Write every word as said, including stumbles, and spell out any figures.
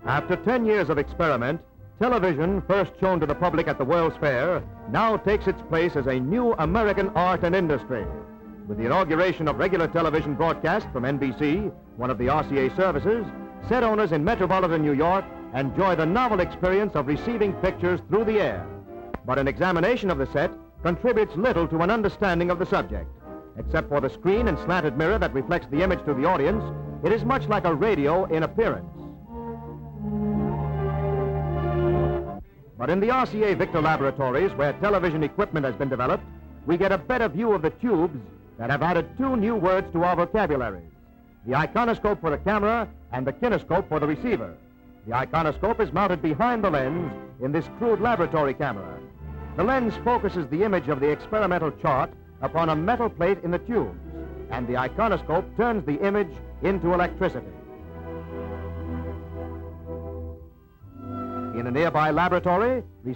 After ten years of experiment, television, first shown to the public at the World's Fair, now takes its place as a new American art and industry. With the inauguration of regular television broadcast from N B C, one of the R C A services, set owners in metropolitan New York enjoy the novel experience of receiving pictures through the air. But an examination of the set contributes little to an understanding of the subject. Except for the screen and slanted mirror that reflects the image to the audience, it is much like a radio in appearance. But in the R C A Victor laboratories, where television equipment has been developed, we get a better view of the tubes that have added two new words to our vocabularies: the iconoscope for the camera and the kinescope for the receiver. The iconoscope is mounted behind the lens in this crude laboratory camera. The lens focuses the image of the experimental chart upon a metal plate in the tubes, and the iconoscope turns the image into electricity. In a nearby laboratory,